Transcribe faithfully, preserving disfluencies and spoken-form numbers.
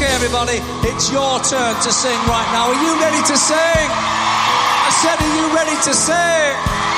Okay, everybody, it's your turn to sing right now. Are you ready to sing? I said, are you ready to sing?